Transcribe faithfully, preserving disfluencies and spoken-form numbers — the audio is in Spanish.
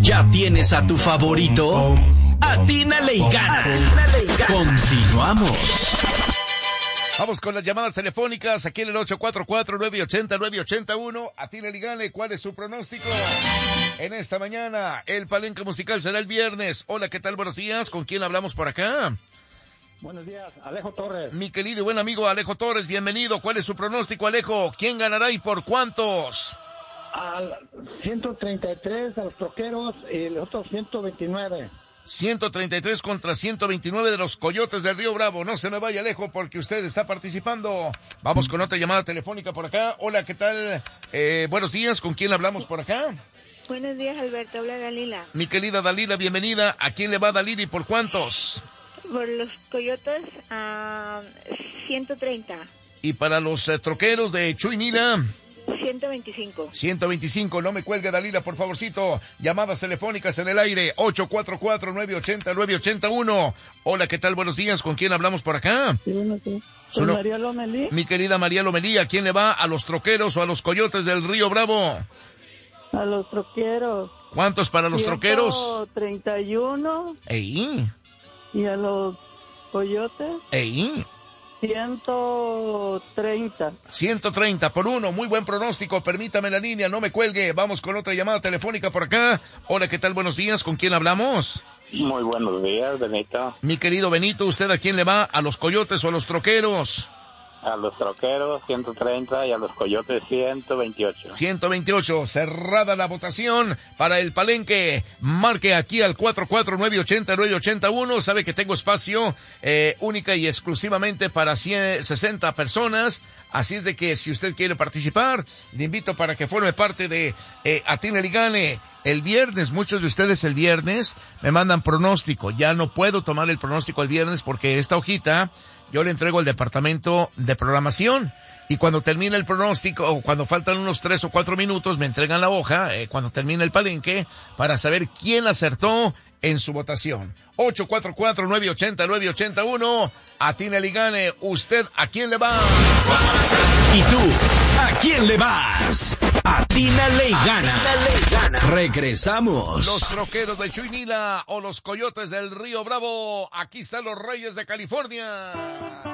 ¿Ya tienes a tu favorito? Atínale y gana. Continuamos. Vamos con las llamadas telefónicas aquí en el ocho cuatro cuatro, nueve ocho cero, nueve ocho uno. Atínale y gane. ¿Cuál es su pronóstico? En esta mañana, el Palenque Musical será el viernes. Hola, ¿qué tal? Buenos días. ¿Con quién hablamos por acá? Buenos días, Alejo Torres. Mi querido y buen amigo Alejo Torres, bienvenido. ¿Cuál es su pronóstico, Alejo? ¿Quién ganará y por cuántos? Al ciento treinta y tres a los troqueros y los otros ciento veintinueve. ciento treinta y tres contra ciento veintinueve de los Coyotes del Río Bravo. No se me vaya, Alejo, porque usted está participando. Vamos con otra llamada telefónica por acá. Hola, ¿qué tal? Eh, buenos días, ¿con quién hablamos por acá? Buenos días, Alberto. Habla Dalila. Mi querida Dalila, bienvenida. ¿A quién le va Dalila y por cuántos? Por los Coyotes a ciento treinta. Y para los eh, troqueros de Chuynila, ciento veinticinco. ciento veinticinco. No me cuelgue, Dalila, por favorcito. Llamadas telefónicas en el aire. ocho cuatro cuatro, nueve ocho cero, nueve ocho uno. Hola, ¿qué tal? Buenos días. ¿Con quién hablamos por acá? Sí, buenos días. Su no- María Lomelí. Mi querida María Lomelí, ¿a quién le va? ¿A los troqueros o a los Coyotes del Río Bravo? A los troqueros. ¿Cuántos para los troqueros? ciento treinta y uno. Ey, Y a los coyotes, ey. ciento treinta. ciento treinta por uno. Muy buen pronóstico. Permítame la línea, no me cuelgue. Vamos con otra llamada telefónica por acá. Hola, ¿qué tal? Buenos días. ¿Con quién hablamos? Muy buenos días, Benito. Mi querido Benito, ¿usted a quién le va? ¿A los Coyotes o a los troqueros? A los troqueros ciento treinta y a los coyotes ciento veintiocho. ciento veintiocho. Cerrada la votación para el Palenque. Marque aquí al cuatro cuatro nueve ocho cero, nueve ocho uno. Sabe que tengo espacio eh, única y exclusivamente para cien, sesenta personas. Así es de que si usted quiere participar, le invito para que forme parte de eh, Atínale y Gane. El viernes, muchos de ustedes el viernes me mandan pronóstico. Ya no puedo tomar el pronóstico el viernes porque esta hojita yo le entrego al departamento de programación. Y cuando termina el pronóstico, o cuando faltan unos tres o cuatro minutos, me entregan la hoja, eh, cuando termina el Palenque, para saber quién acertó en su votación. ocho cuatro cuatro, nueve ocho cero, nueve ocho uno. Atínale y Gane. ¿Usted a quién le va? ¿Y tú? ¿A quién le vas? Atínale y gana. Regresamos. Los troqueros de Chuynila o los Coyotes del Río Bravo. Aquí están los Reyes de California.